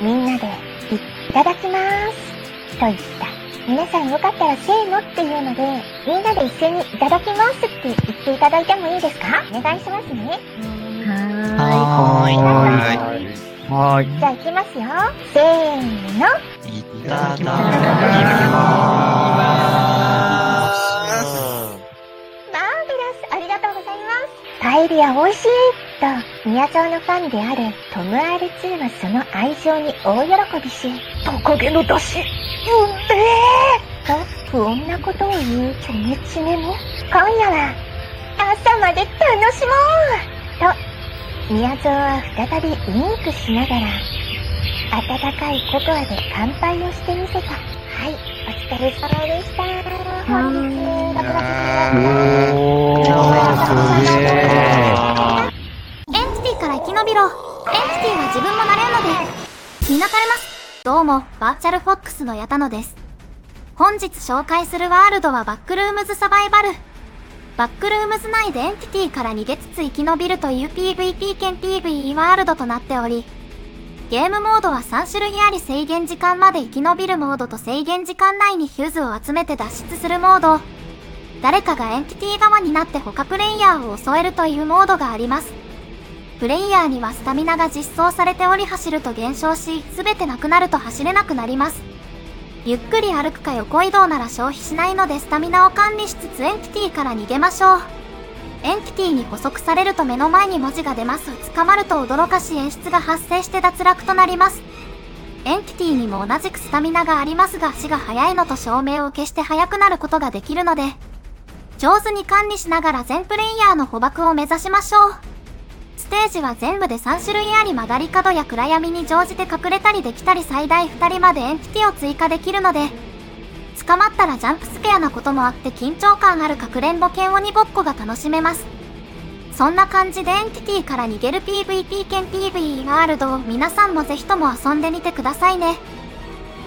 みんなでいただきますと言った。皆さんよかったらせーのっていうので、みんなで一斉にいただきますって言っていただいてもいいですか？お願いしますね。 はい。 じゃあ行きますよ。せーの。 いただきます。 マーベラス、ありがとうございます。パエリア美味しいと、宮沢のファンであるトム R2 はその愛情に大喜びし、トカゲの出汁、と不穏なことを言うチョメチメも、今夜は朝まで楽しもうと、宮沢は再びウインクしながら、温かいココアで乾杯をしてみせた。はい、お疲れ様でした。本日、6月エンティティから生き延びろ。エンティティは自分もなれるので。みなかれます。どうも、バーチャルフォックスの矢田野です。本日紹介するワールドはバックルームズサバイバル。バックルームズ内でエンティティから逃げつつ生き延びるという PVP 兼 PVE ワールドとなっており、ゲームモードは3種類あり、制限時間まで生き延びるモードと制限時間内にフューズを集めて脱出するモード。誰かがエンティティ側になって他プレイヤーを襲えるというモードがあります。プレイヤーにはスタミナが実装されており、走ると減少し、すべてなくなると走れなくなります。ゆっくり歩くか横移動なら消費しないので、スタミナを管理しつつエンティティから逃げましょう。エンティティに捕捉されると目の前に文字が出ます。捕まると驚かし演出が発生して脱落となります。エンティティにも同じくスタミナがありますが、足が速いのと照明を消して速くなることができるので、上手に管理しながら全プレイヤーの捕獲を目指しましょう。ステージは全部で3種類あり、曲がり角や暗闇に乗じて隠れたりできたり、最大2人までエンティティを追加できるので、捕まったらジャンプスケアなこともあって緊張感あるかくれんぼ剣鬼ごっこが楽しめます。そんな感じでエンティティから逃げる PVP 兼 PVE ワールドを皆さんもぜひとも遊んでみてくださいね。